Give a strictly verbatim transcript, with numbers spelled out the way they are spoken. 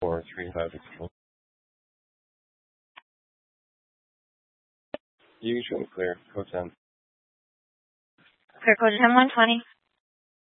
for three five six. You can show me clear. Code ten. Clear code ten one twenty.